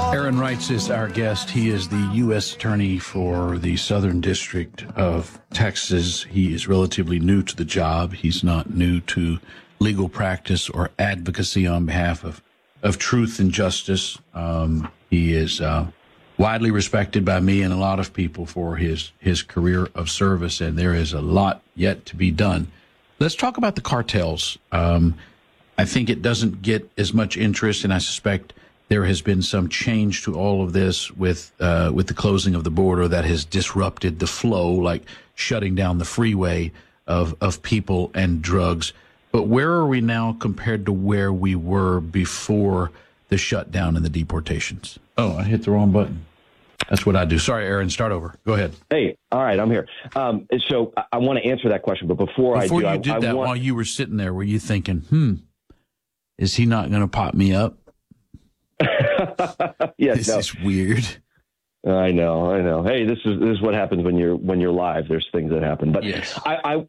Aaron Wrights is our guest. He is the U.S. Attorney for the Southern District of Texas. He is relatively new to the job. He's not new to legal practice or advocacy on behalf of truth and justice. He is widely respected by me and a lot of people for his career of service, and there is a lot yet to be done. Let's talk about the cartels. I think it doesn't get as much interest, and I suspect there has been some change to all of this with the closing of the border that has disrupted the flow, like shutting down the freeway of people and drugs. But where are we now compared to where we were before the shutdown and the deportations? Oh, I hit the wrong button. That's what I do. Sorry, Aaron, start over. Go ahead. Hey, all right, I'm here. So I want to answer that question, but before I do, while you were sitting there, were you thinking, is he not going to pop me up? Yeah, this is weird. I know. Hey, this is what happens when you're live. There's things that happen. But yes. I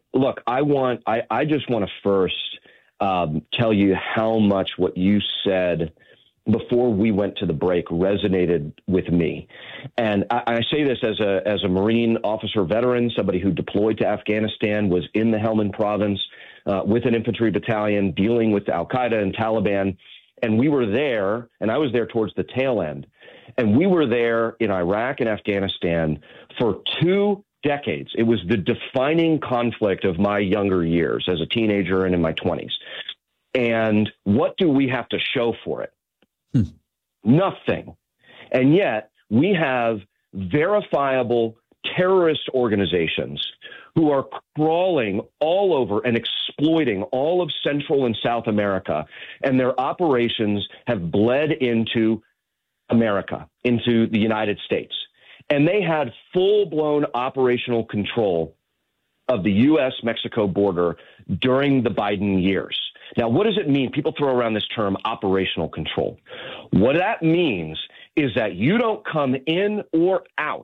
just want to first tell you how much what you said before we went to the break resonated with me. And I say this as a Marine officer veteran, somebody who deployed to Afghanistan, was in the Helmand province with an infantry battalion dealing with Al-Qaeda and Taliban. And we were there, and I was there towards the tail end. And we were there in Iraq and Afghanistan for 2 decades. It was the defining conflict of my younger years as a teenager and in my 20s. And what do we have to show for it? Nothing. And yet we have verifiable terrorist organizations who are crawling all over and exploiting all of Central and South America, and their operations have bled into America, into the United States. And they had full-blown operational control of the U.S.-Mexico border during the Biden years. Now, what does it mean? People throw around this term operational control. What that means is that you don't come in or out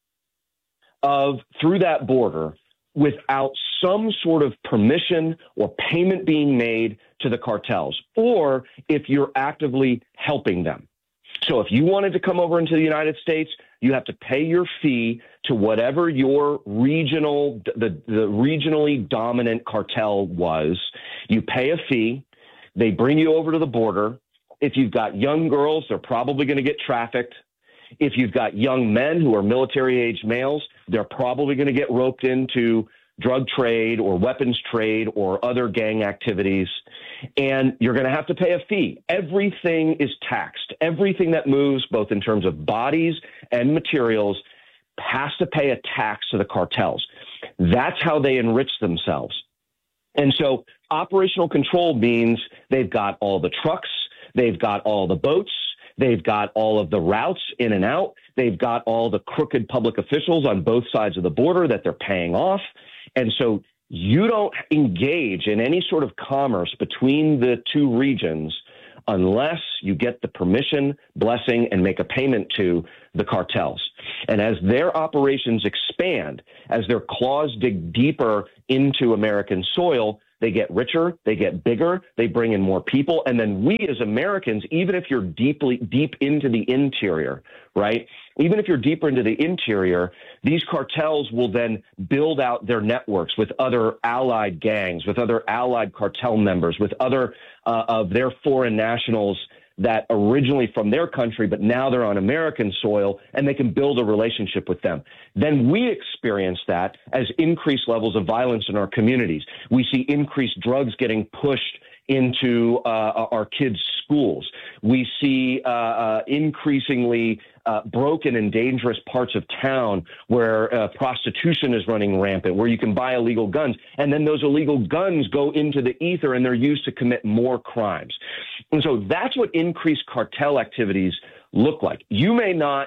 through that border without some sort of permission or payment being made to the cartels, or if you're actively helping them. So if you wanted to come over into the United States, you have to pay your fee to whatever your the regionally dominant cartel was. You pay a fee. They bring you over to the border. If you've got young girls, they're probably going to get trafficked. If you've got young men who are military-age males, they're probably going to get roped into drug trade or weapons trade or other gang activities, and you're going to have to pay a fee. Everything is taxed. Everything that moves, both in terms of bodies and materials, has to pay a tax to the cartels. That's how they enrich themselves. And so operational control means they've got all the trucks, they've got all the boats, they've got all of the routes in and out. They've got all the crooked public officials on both sides of the border that they're paying off. And so you don't engage in any sort of commerce between the two regions unless you get the permission, blessing, and make a payment to the cartels. And as their operations expand, as their claws dig deeper into American soil, they get richer, they get bigger, they bring in more people. And then we as Americans, even if you're deep into the interior, right? Even if you're deeper into the interior, these cartels will then build out their networks with other allied gangs, with other allied cartel members, with other of their foreign nationals that originally from their country, but now they're on American soil, and they can build a relationship with them. Then we experience that as increased levels of violence in our communities. We see increased drugs getting pushed into our kids' schools. We see increasingly broken and dangerous parts of town where prostitution is running rampant, where you can buy illegal guns. And then those illegal guns go into the ether and they're used to commit more crimes. And so that's what increased cartel activities look like. You may not,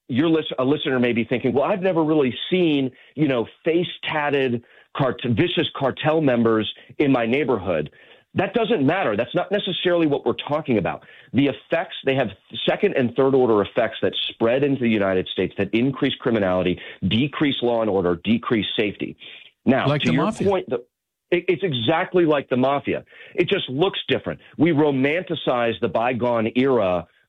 a listener may be thinking, well, I've never really seen, face-tatted vicious cartel members in my neighborhood. That doesn't matter. That's not necessarily what we're talking about. The effects, they have second and third order effects that spread into the United States that increase criminality, decrease law and order, decrease safety. Now, like to your point, it's exactly like the mafia. It just looks different. We romanticize the bygone era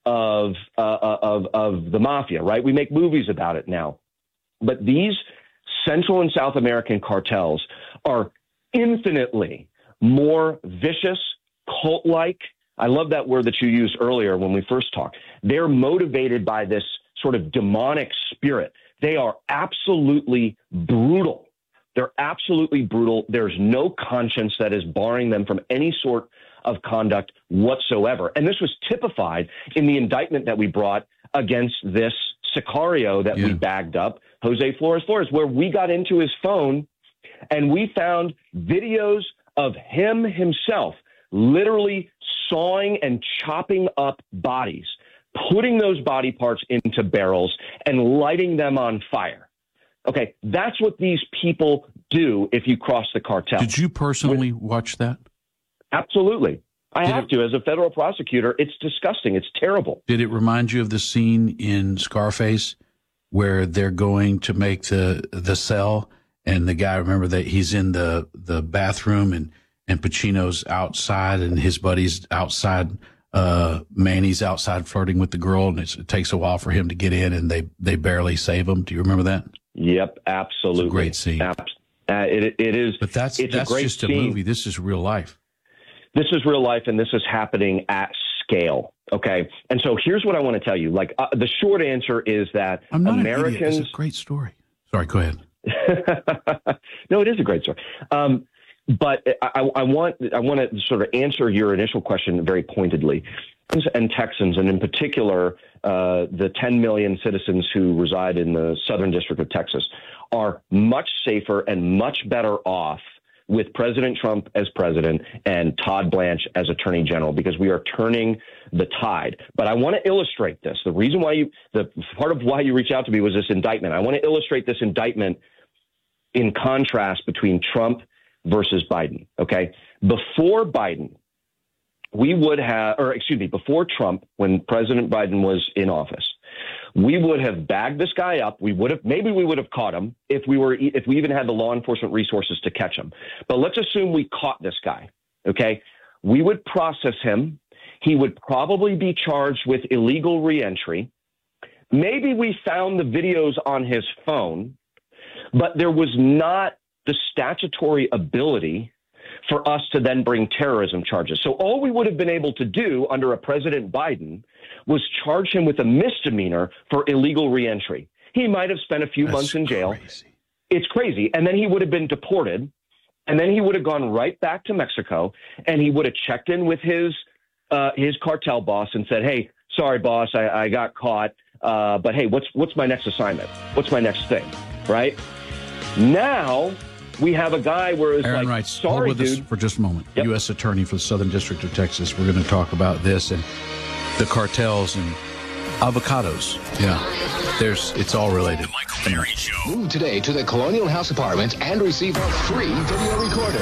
of the mafia, right? We make movies about it now. But these Central and South American cartels are infinitely more vicious, cult-like. I love that word that you used earlier when we first talked. They're motivated by this sort of demonic spirit. They are absolutely brutal. They're absolutely brutal. There's no conscience that is barring them from any sort of conduct whatsoever. And this was typified in the indictment that we brought against this Sicario that we bagged up, Jose Flores, where we got into his phone and we found videos of him himself literally sawing and chopping up bodies, putting those body parts into barrels and lighting them on fire. Okay, that's what these people do if you cross the cartel. Did you personally watch that? Absolutely. I have to. As a federal prosecutor, it's disgusting. It's terrible. Did it remind you of the scene in Scarface where they're going to make the cell and the guy, remember that he's in the bathroom and Pacino's outside and his buddy's outside, Manny's outside flirting with the girl, and it takes a while for him to get in and they barely save him. Do you remember that? Yep, absolutely. It's a great scene. It is. But that's just a movie. This is real life. This is real life, and this is happening at scale. Okay, and so here's what I want to tell you. Like the short answer is that I'm not Americans. An idiot. It's a great story. Sorry, go ahead. No, it is a great story. But I want to sort of answer your initial question very pointedly. And Texans, and in particular, the 10 million citizens who reside in the Southern District of Texas, are much safer and much better off with President Trump as president and Todd Blanche as attorney general, because we are turning the tide. But I want to illustrate this. The reason why the part of why you reached out to me was this indictment. I want to illustrate this indictment in contrast between Trump versus Biden. Okay. Before Biden, before Trump, when President Biden was in office, we would have bagged this guy up. We would have caught him if we even had the law enforcement resources to catch him. But let's assume we caught this guy. Okay. We would process him. He would probably be charged with illegal reentry. Maybe we found the videos on his phone, but there was not the statutory ability for us to then bring terrorism charges. So all we would have been able to do under a President Biden was charge him with a misdemeanor for illegal reentry. He might have spent a few months in jail. Crazy. It's crazy. And then he would have been deported, and then he would have gone right back to Mexico, and he would have checked in with his cartel boss and said, "Hey, sorry, boss, I got caught. But hey, what's my next assignment? What's my next thing?" Right? Now we have a guy where it's Aaron like, writes, sorry, hold with dude. us for just a moment. Yep. U.S. Attorney for the Southern District of Texas. We're going to talk about this and the cartels and avocados. Yeah, it's all related. The Michael Berry Show. Move today to the Colonial House Apartments and receive a free video recorder.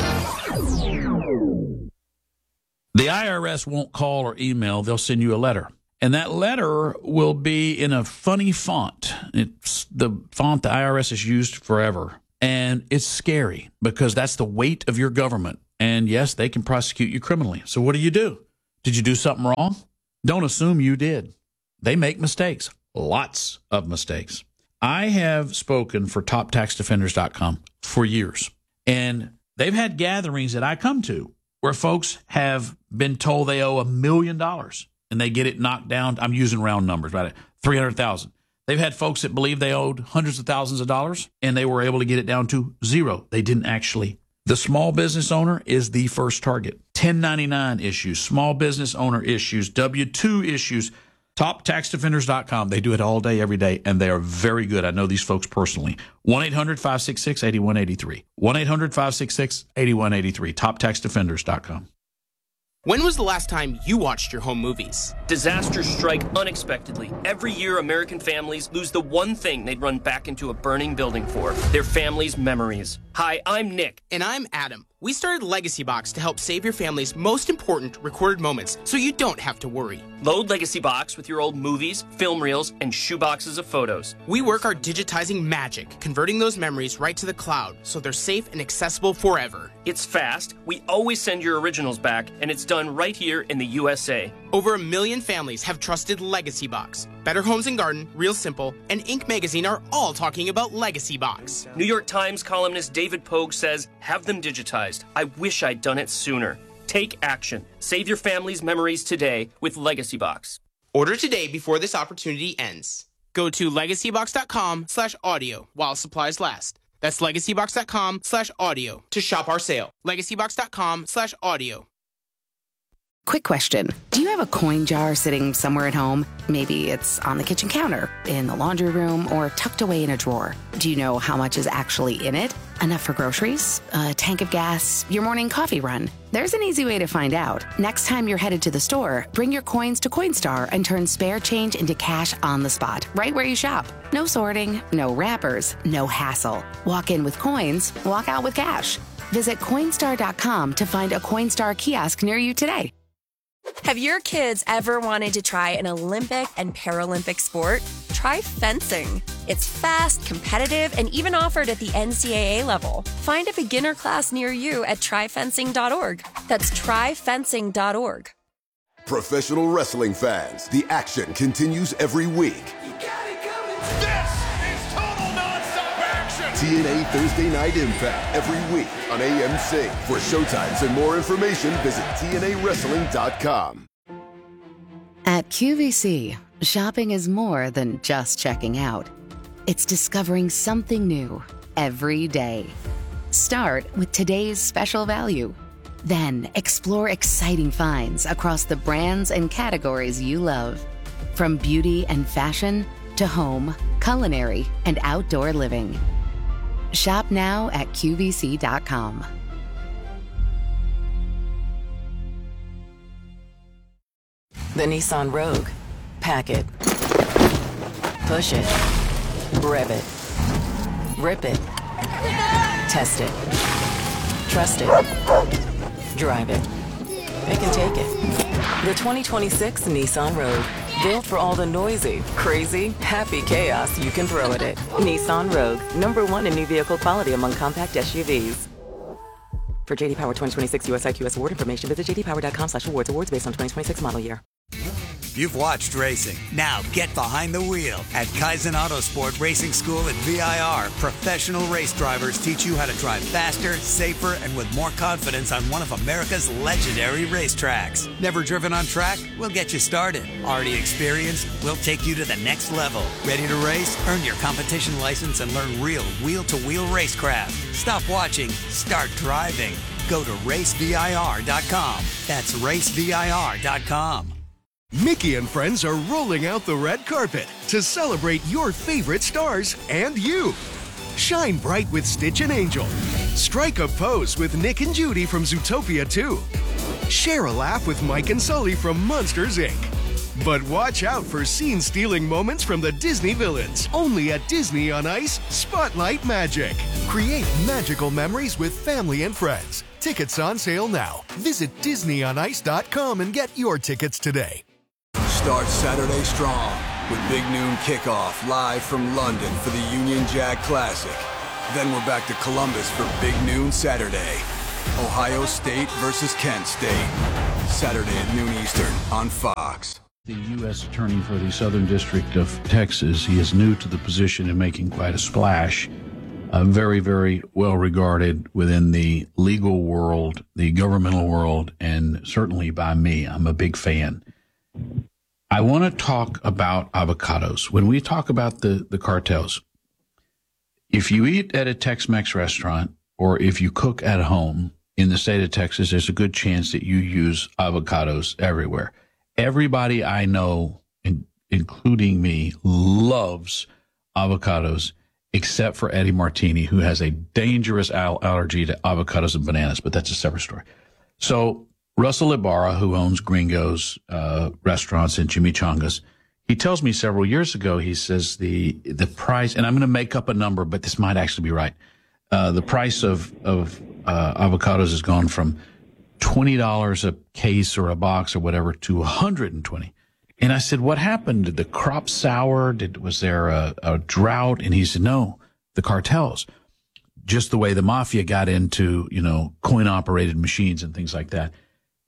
The IRS won't call or email. They'll send you a letter. And that letter will be in a funny font. It's the font the IRS has used forever. And it's scary because that's the weight of your government. And yes, they can prosecute you criminally. So what do? Did you do something wrong? Don't assume you did. They make mistakes, lots of mistakes. I have spoken for TopTaxDefenders.com for years. And they've had gatherings that I come to where folks have been told they owe $1 million and they get it knocked down. I'm using round numbers, right? 300,000. They've had folks that believe they owed hundreds of thousands of dollars, and they were able to get it down to zero. They didn't actually. The small business owner is the first target. 1099 issues, small business owner issues, W-2 issues, TopTaxDefenders.com. They do it all day, every day, and they are very good. I know these folks personally. 1-800-566-8183. 1-800-566-8183. TopTaxDefenders.com. When was the last time you watched your home movies? Disasters strike unexpectedly. Every year, American families lose the one thing they'd run back into a burning building for, their family's memories. Hi, I'm Nick. And I'm Adam. We started Legacy Box to help save your family's most important recorded moments so you don't have to worry. Load Legacy Box with your old movies, film reels, and shoeboxes of photos. We work our digitizing magic, converting those memories right to the cloud so they're safe and accessible forever. It's fast, we always send your originals back, and it's done right here in the USA. Over 1 million families have trusted Legacy Box. Better Homes and Garden, Real Simple, and Inc. magazine are all talking about Legacy Box. New York Times columnist David Pogue says, have them digitized. I wish I'd done it sooner. Take action. Save your family's memories today with Legacy Box. Order today before this opportunity ends. Go to legacybox.com/audio while supplies last. That's legacybox.com/audio to shop our sale. legacybox.com/audio. Quick question. Do you have a coin jar sitting somewhere at home? Maybe it's on the kitchen counter, in the laundry room, or tucked away in a drawer. Do you know how much is actually in it? Enough for groceries? A tank of gas? Your morning coffee run? There's an easy way to find out. Next time you're headed to the store, bring your coins to Coinstar and turn spare change into cash on the spot, right where you shop. No sorting, no wrappers, no hassle. Walk in with coins, walk out with cash. Visit Coinstar.com to find a Coinstar kiosk near you today. Have your kids ever wanted to try an Olympic and Paralympic sport? Try fencing. It's fast, competitive, and even offered at the NCAA level. Find a beginner class near you at tryfencing.org. That's tryfencing.org. Professional wrestling fans, the action continues every week. This is total nonstop action! TNA Thursday Night Impact every week on AMC. For showtimes and more information, visit TNAWrestling.com. At QVC, shopping is more than just checking out. It's discovering something new every day. Start with today's special value. Then explore exciting finds across the brands and categories you love. From beauty and fashion to home, culinary, and outdoor living. Shop now at QVC.com. The Nissan Rogue. Pack it. Push it. Rev it. Rip it. Test it. Trust it. Drive it. It can take it. The 2026 Nissan Rogue. Built for all the noisy, crazy, happy chaos you can throw at it. Nissan Rogue. #1 in new vehicle quality among compact SUVs. For JD Power 2026 US IQS award information, visit jdpower.com/awards. Awards based on 2026 model year. You've watched racing. Now get behind the wheel. At Kaizen Autosport Racing School at VIR, professional race drivers teach you how to drive faster, safer, and with more confidence on one of America's legendary racetracks. Never driven on track? We'll get you started. Already experienced? We'll take you to the next level. Ready to race? Earn your competition license and learn real wheel-to-wheel racecraft. Stop watching. Start driving. Go to racevir.com. That's racevir.com. Mickey and friends are rolling out the red carpet to celebrate your favorite stars and you. Shine bright with Stitch and Angel. Strike a pose with Nick and Judy from Zootopia 2. Share a laugh with Mike and Sully from Monsters, Inc. But watch out for scene-stealing moments from the Disney villains. Only at Disney on Ice Spotlight Magic. Create magical memories with family and friends. Tickets on sale now. Visit DisneyOnIce.com and get your tickets today. Start Saturday strong with Big Noon Kickoff live from London for the Union Jack Classic. Then we're back to Columbus for Big Noon Saturday. Ohio State versus Kent State. Saturday at noon Eastern on Fox. The U.S. Attorney for the Southern District of Texas, he is new to the position and making quite a splash. Very, very well regarded within the legal world, the governmental world, and certainly by me. I'm a big fan. I want to talk about avocados. When we talk about the cartels, if you eat at a Tex-Mex restaurant or if you cook at home in the state of Texas, there's a good chance that you use avocados everywhere. Everybody I know, including me, loves avocados, except for Eddie Martini, who has a dangerous allergy to avocados and bananas, but that's a separate story. So Russell Ibarra, who owns Gringo's restaurants and Chimichangas, he tells me several years ago, he says the price, and I'm going to make up a number, but this might actually be right. The price of avocados has gone from $20 a case or a box or whatever to $120. And I said, what happened? Did the crop sour? Was there a drought? And he said, no, the cartels. Just the way the mafia got into, coin-operated machines and things like that.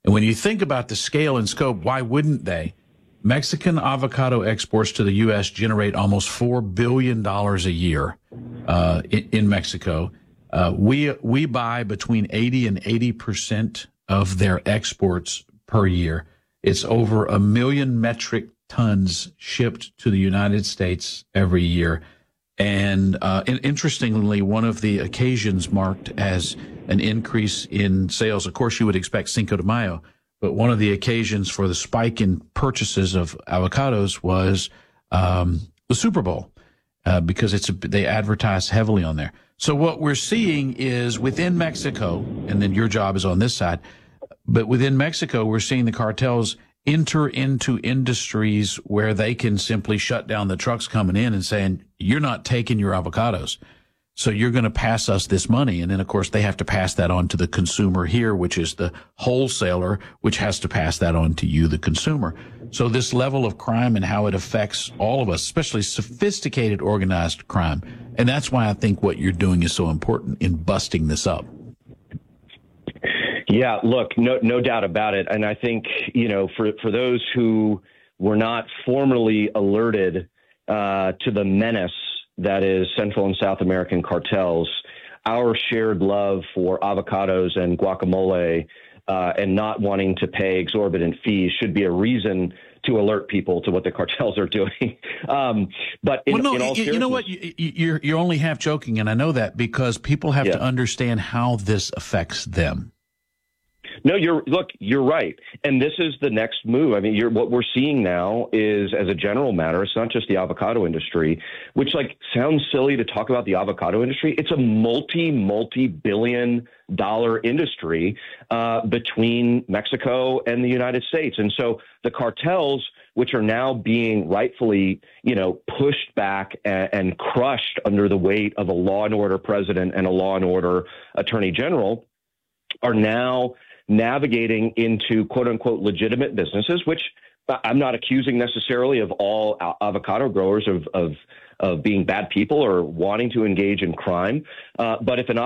And when you think about the scale and scope, why wouldn't they? Mexican avocado exports to the U.S. generate almost $4 billion a year in Mexico. We buy between 80 and 80% of their exports per year. It's over 1 million metric tons shipped to the United States every year. And interestingly, one of the occasions marked as an increase in sales, of course, you would expect Cinco de Mayo, but one of the occasions for the spike in purchases of avocados was the Super Bowl, because they advertise heavily on there. So what we're seeing is within Mexico, and then your job is on this side, but within Mexico, we're seeing the cartels enter into industries where they can simply shut down the trucks coming in and saying, you're not taking your avocados, so you're going to pass us this money. And then, of course, they have to pass that on to the consumer here, which is the wholesaler, which has to pass that on to you, the consumer. So this level of crime and how it affects all of us, especially sophisticated organized crime. And that's why I think what you're doing is so important in busting this up. Yeah, look, no doubt about it. And I think, for those who were not formally alerted to the menace that is Central and South American cartels, our shared love for avocados and guacamole and not wanting to pay exorbitant fees should be a reason to alert people to what the cartels are doing. But in all seriousness, you know what? You're only half joking, and I know that because people have to understand how this affects them. No, you're right. And this is the next move. I mean, what we're seeing now is, as a general matter, it's not just the avocado industry, which sounds silly to talk about the avocado industry. It's a multi-billion dollar industry between Mexico and the United States. And so the cartels, which are now being rightfully, pushed back and crushed under the weight of a law and order president and a law and order attorney general, are now navigating into quote unquote legitimate businesses, which I'm not accusing necessarily of all avocado growers of being bad people or wanting to engage in crime. But if an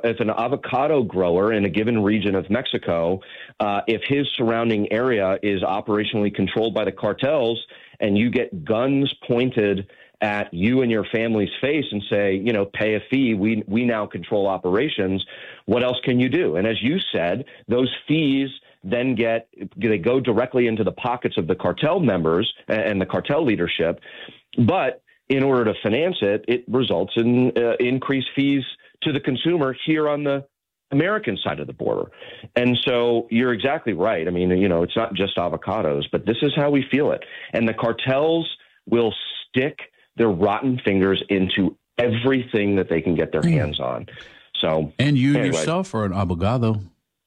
avocado grower in a given region of Mexico, if his surrounding area is operationally controlled by the cartels and you get guns pointed at you and your family's face and say, pay a fee, we now control operations, what else can you do? And as you said, those fees then they go directly into the pockets of the cartel members and the cartel leadership. But in order to finance it, it results in increased fees to the consumer here on the American side of the border. And so you're exactly right. I mean, it's not just avocados, but this is how we feel it. And the cartels will stick their rotten fingers into everything that they can get their hands on. So, and you yourself are an abogado.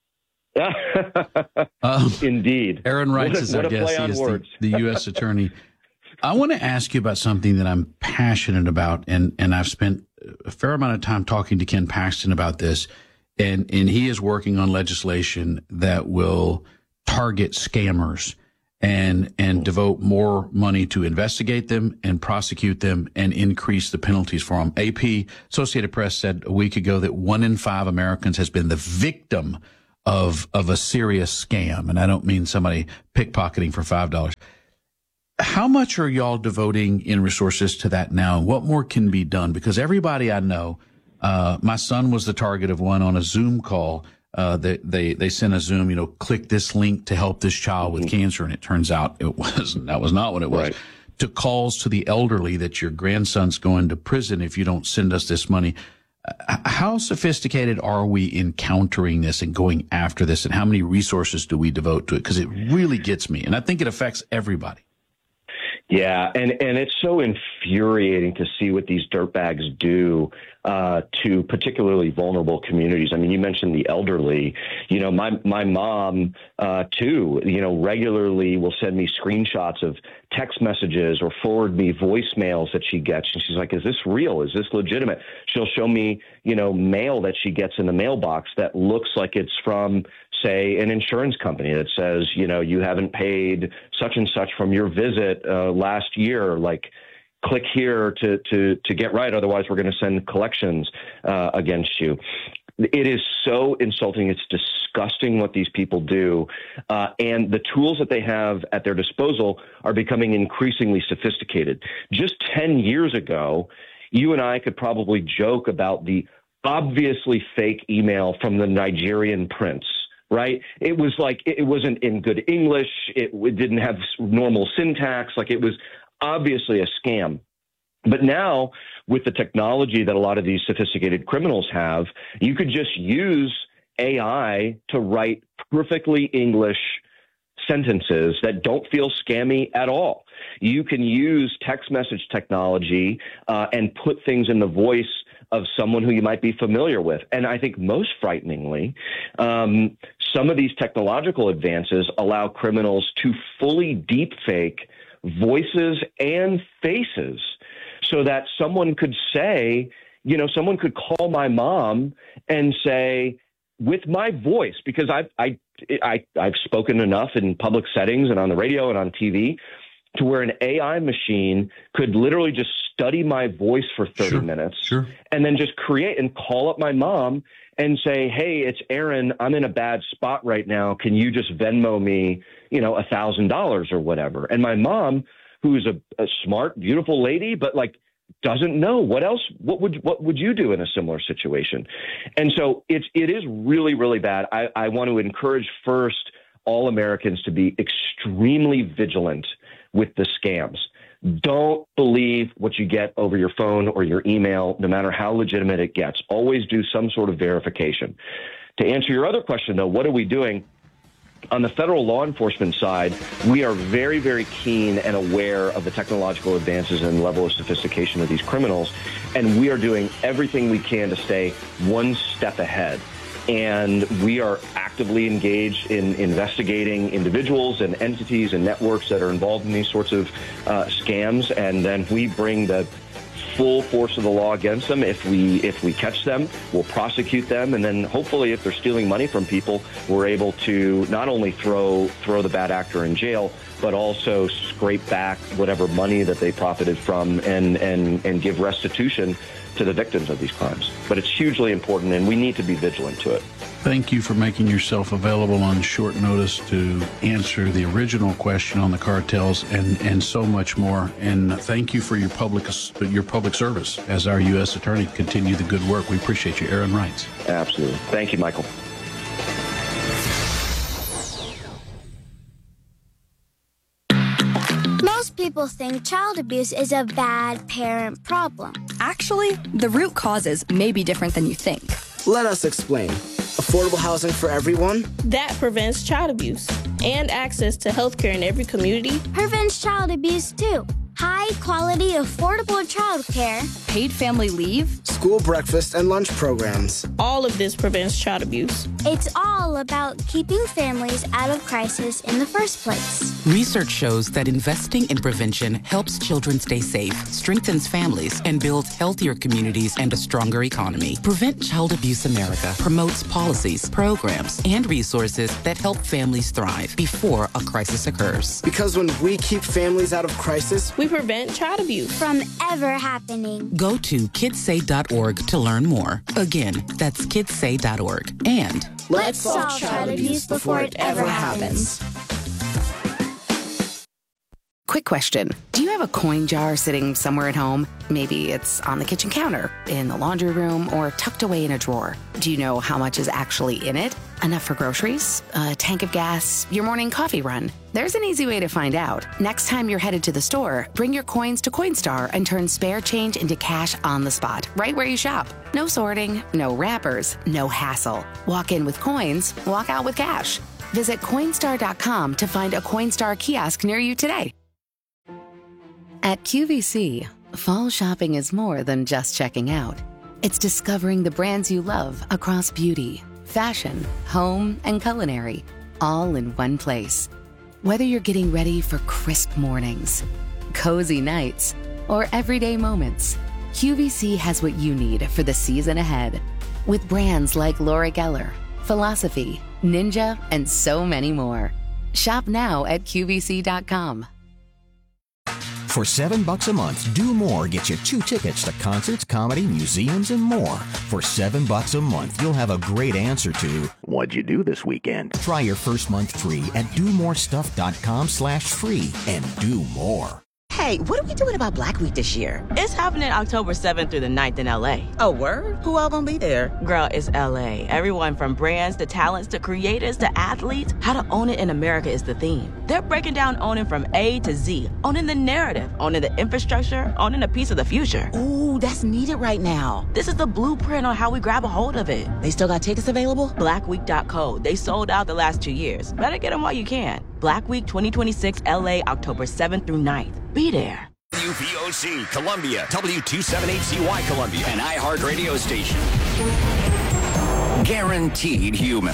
Indeed. Aaron Reitz is our guest. He is the U.S. attorney. I want to ask you about something that I'm passionate about, and I've spent a fair amount of time talking to Ken Paxton about this, and he is working on legislation that will target scammers and devote more money to investigate them and prosecute them and increase the penalties for them. AP, Associated Press, said a week ago that 1 in 5 Americans has been the victim of a serious scam. And I don't mean somebody pickpocketing for $5. How much are y'all devoting in resources to that now? What more can be done? Because everybody I know, my son was the target of one on a Zoom call. They sent a Zoom, click this link to help this child with cancer. And it turns out that was not what it was. Right. To calls to the elderly that your grandson's going to prison if you don't send us this money. How sophisticated are we in countering this and going after this? And how many resources do we devote to it? Because it really gets me. And I think it affects everybody. Yeah, and it's so infuriating to see what these dirtbags do to particularly vulnerable communities. I mean, you mentioned the elderly. My mom, too, regularly will send me screenshots of text messages or forward me voicemails that she gets. And she's like, is this real? Is this legitimate? She'll show me, mail that she gets in the mailbox that looks like it's from, say, an insurance company that says, you haven't paid such and such from your visit last year. Like, click here to get right. Otherwise, we're going to send collections against you. It is so insulting. It's disgusting what these people do. And the tools that they have at their disposal are becoming increasingly sophisticated. Just 10 years ago, you and I could probably joke about the obviously fake email from the Nigerian prince, right? It was like, it wasn't in good English. It didn't have normal syntax. Like, it was obviously a scam. But now, with the technology that a lot of these sophisticated criminals have, you could just use AI to write perfectly English sentences that don't feel scammy at all. You can use text message technology and put things in the voice of someone who you might be familiar with. And I think most frighteningly, some of these technological advances allow criminals to fully deepfake voices and faces, so that someone could say, you know, someone could call my mom and say, with my voice, because I've spoken enough in public settings and on the radio and on TV, to where an AI machine could literally just study my voice for 30 minutes and then just create and call up my mom and say, hey, it's Aaron. I'm in a bad spot right now. Can you just Venmo me, you know, $1,000 or whatever? And my mom, who's a smart, beautiful lady, but like doesn't know what would you do in a similar situation? And so it is really, really bad. I want to encourage first all Americans to be extremely vigilant with the scams. Don't believe what you get over your phone or your email, no matter how legitimate it gets. Always do some sort of verification. To answer your other question, though, what are we doing? On the federal law enforcement side, we are very, very keen and aware of the technological advances and level of sophistication of these criminals, and we are doing everything we can to stay one step ahead. And we are actively engaged in investigating individuals and entities and networks that are involved in these sorts of scams, and then we bring the full force of the law against them. If we catch them, we'll prosecute them, and then hopefully if they're stealing money from people, we're able to not only throw the bad actor in jail, but also scrape back whatever money that they profited from and give restitution to the victims of these crimes. But it's hugely important, and we need to be vigilant to it. Thank you for making yourself available on short notice to answer the original question on the cartels and so much more. And thank you for your public service as our U.S. Attorney. Continue the good work. We appreciate you, Aaron Reitz. Absolutely. Thank you, Michael. Most people think child abuse is a bad parent problem. Actually, the root causes may be different than you think. Let us explain. Affordable housing for everyone? That prevents child abuse. And access to health care in every community prevents child abuse too. High-quality, affordable childcare, paid family leave, school breakfast and lunch programs. All of this prevents child abuse. It's all about keeping families out of crisis in the first place. Research shows that investing in prevention helps children stay safe, strengthens families, and builds healthier communities and a stronger economy. Prevent Child Abuse America promotes policies, programs, and resources that help families thrive before a crisis occurs. Because when we keep families out of crisis, we prevent child abuse from ever happening. Go to kidssay.org to learn more. Again, that's kidssay.org. And let's solve child abuse before it ever happens. Quick question. Do you have a coin jar sitting somewhere at home? Maybe it's on the kitchen counter, in the laundry room, or tucked away in a drawer. Do you know how much is actually in it? Enough for groceries, a tank of gas, your morning coffee run? There's an easy way to find out. Next time you're headed to the store, bring your coins to Coinstar and turn spare change into cash on the spot, right where you shop. No sorting, no wrappers, no hassle. Walk in with coins, walk out with cash. Visit Coinstar.com to find a Coinstar kiosk near you today. At QVC, fall shopping is more than just checking out. It's discovering the brands you love across beauty, fashion, home, and culinary, all in one place. Whether you're getting ready for crisp mornings, cozy nights, or everyday moments, QVC has what you need for the season ahead. With brands like Laura Geller, Philosophy, Ninja, and so many more. Shop now at QVC.com. For $7 a month, Do More gets you 2 tickets to concerts, comedy, museums, and more. For $7 a month, you'll have a great answer to, what'd you do this weekend? Try your first month free at domorestuff.com/free and do more. Hey, what are we doing about Black Week this year? It's happening October 7th through the 9th in LA. Oh, word? Who all gonna be there? Girl, it's LA. Everyone from brands to talents to creators to athletes. How to own it in America is the theme. They're breaking down owning from A to Z. Owning the narrative, owning the infrastructure, owning a piece of the future. Ooh, that's needed right now. This is the blueprint on how we grab a hold of it. They still got tickets available? Blackweek.co. They sold out the last 2 years. Better get them while you can. Black Week 2026 LA, October 7th through 9th. Be there. WVOC, Columbia, W278CY Columbia, an iHeart radio station. Guaranteed human.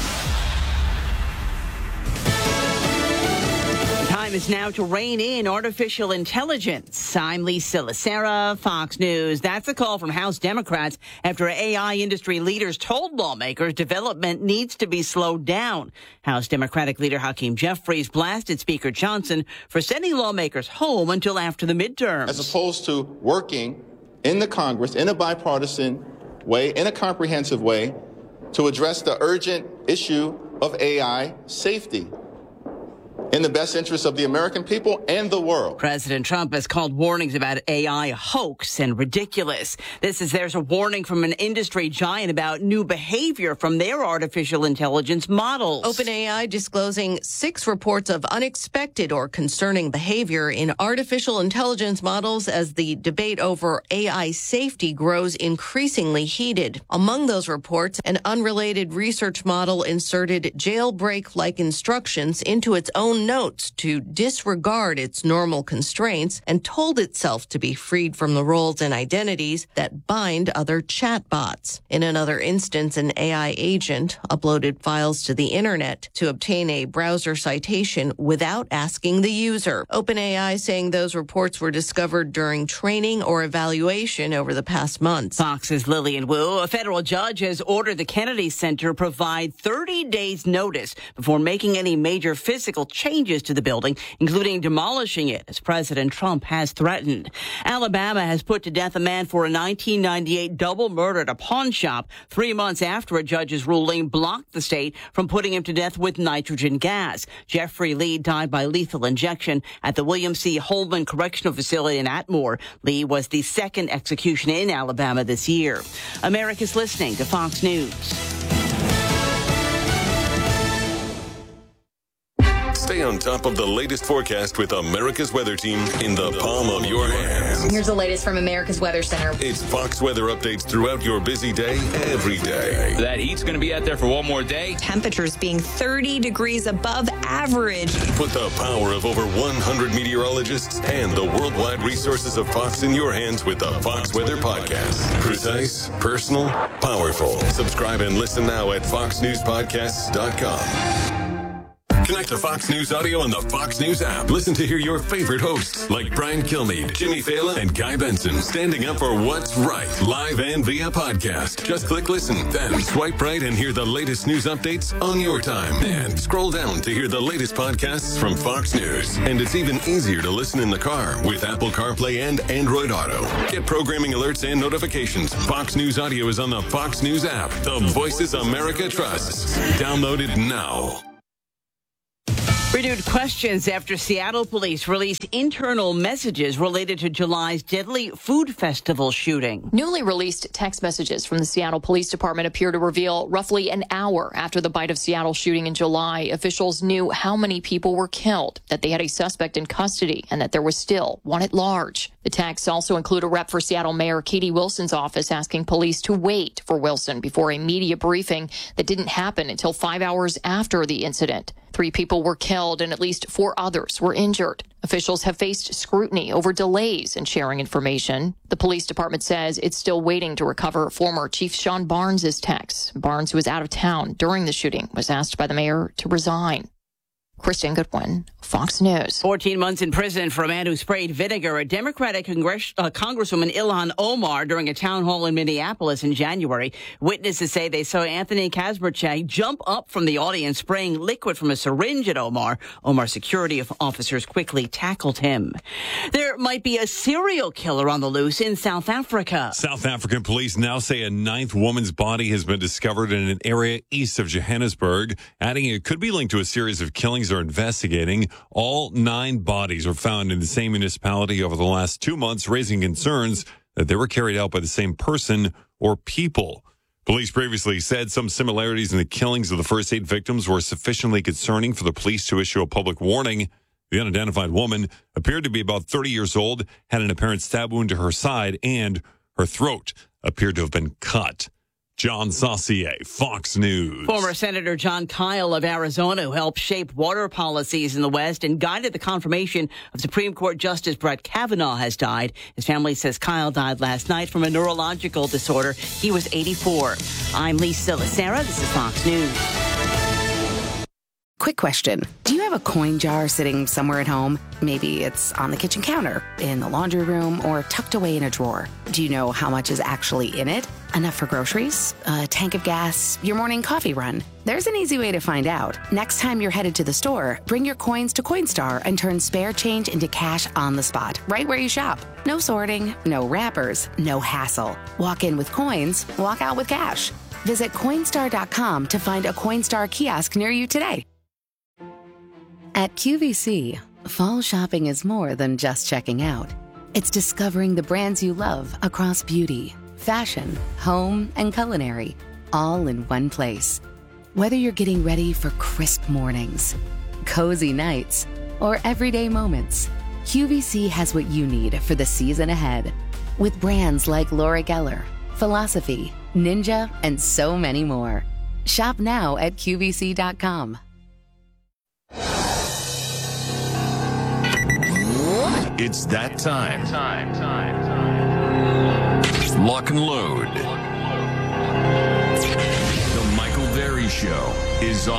Time is now to rein in artificial intelligence. I'm Lisa Lacera, Fox News. That's a call from House Democrats after AI industry leaders told lawmakers development needs to be slowed down. House Democratic leader Hakeem Jeffries blasted Speaker Johnson for sending lawmakers home until after the midterms. As opposed to working in the Congress in a bipartisan way, in a comprehensive way, to address the urgent issue of AI safety in the best interest of the American people and the world. President Trump has called warnings about AI a hoax and ridiculous. There's a warning from an industry giant about new behavior from their artificial intelligence models. OpenAI disclosing 6 reports of unexpected or concerning behavior in artificial intelligence models as the debate over AI safety grows increasingly heated. Among those reports, an unrelated research model inserted jailbreak-like instructions into its own notes to disregard its normal constraints and told itself to be freed from the roles and identities that bind other chatbots. In another instance, an AI agent uploaded files to the internet to obtain a browser citation without asking the user. OpenAI saying those reports were discovered during training or evaluation over the past months. Fox's Lillian Wu. A federal judge has ordered the Kennedy Center provide 30 days notice before making any major physical changes to the building, including demolishing it, as President Trump has threatened. Alabama has put to death a man for a 1998 double murder at a pawn shop 3 months after a judge's ruling blocked the state from putting him to death with nitrogen gas. Jeffrey Lee died by lethal injection at the William C. Holman Correctional Facility in Atmore. Lee was the second execution in Alabama this year. America's listening to Fox News. Stay on top of the latest forecast with America's Weather Team in the palm of your hands. Here's the latest from America's Weather Center. It's Fox weather updates throughout your busy day, every day. That heat's going to be out there for one more day. Temperatures being 30 degrees above average. Put the power of over 100 meteorologists and the worldwide resources of Fox in your hands with the Fox Weather Podcast. Precise, personal, powerful. Subscribe and listen now at foxnewspodcasts.com. Connect to Fox News Audio on the Fox News app. Listen to hear your favorite hosts like Brian Kilmeade, Jimmy Fallon, and Guy Benson standing up for what's right, live and via podcast. Just click listen, then swipe right and hear the latest news updates on your time. And scroll down to hear the latest podcasts from Fox News. And it's even easier to listen in the car with Apple CarPlay and Android Auto. Get programming alerts and notifications. Fox News Audio is on the Fox News app. The voices America trusts. Download it now. Renewed questions after Seattle police released internal messages related to July's deadly food festival shooting. Newly released text messages from the Seattle Police Department appear to reveal roughly an hour after the Bite of Seattle shooting in July, officials knew how many people were killed, that they had a suspect in custody, and that there was still one at large. The texts also include a rep for Seattle Mayor Katie Wilson's office asking police to wait for Wilson before a media briefing that didn't happen until 5 hours after the incident. 3 people were killed and at least 4 others were injured. Officials have faced scrutiny over delays in sharing information. The police department says it's still waiting to recover former Chief Sean Barnes' texts. Barnes, who was out of town during the shooting, was asked by the mayor to resign. Kristen Goodwin, Fox News. 14 months in prison for a man who sprayed vinegar at Democratic Congresswoman Ilhan Omar during a town hall in Minneapolis in January. Witnesses say they saw Anthony Kazmierczak jump up from the audience spraying liquid from a syringe at Omar. Omar's security officers quickly tackled him. There might be a serial killer on the loose in South Africa. South African police now say a 9th woman's body has been discovered in an area east of Johannesburg, adding it could be linked to a series of killings they're investigating. All 9 bodies were found in the same municipality over the last 2 months, raising concerns that they were carried out by the same person or people. Police previously said some similarities in the killings of the first 8 victims were sufficiently concerning for the police to issue a public warning. The unidentified woman appeared to be about 30 years old, had an apparent stab wound to her side, and her throat appeared to have been cut. John Saucier, Fox News. Former Senator John Kyle of Arizona, who helped shape water policies in the West and guided the confirmation of Supreme Court Justice Brett Kavanaugh, has died. His family says Kyle died last night from a neurological disorder. He was 84. I'm Lisa Lacera. This is Fox News. Quick question. Do you have a coin jar sitting somewhere at home? Maybe it's on the kitchen counter, in the laundry room, or tucked away in a drawer. Do you know how much is actually in it? Enough for groceries, a tank of gas, your morning coffee run? There's an easy way to find out. Next time you're headed to the store, bring your coins to Coinstar and turn spare change into cash on the spot, right where you shop. No sorting, no wrappers, no hassle. Walk in with coins, walk out with cash. Visit Coinstar.com to find a Coinstar kiosk near you today. At QVC, fall shopping is more than just checking out. It's discovering the brands you love across beauty, fashion, home, and culinary, all in one place. Whether you're getting ready for crisp mornings, cozy nights, or everyday moments, QVC has what you need for the season ahead. With brands like Laura Geller, Philosophy, Ninja, and so many more. Shop now at QVC.com. It's that time. Lock and load. The Michael Berry Show is on.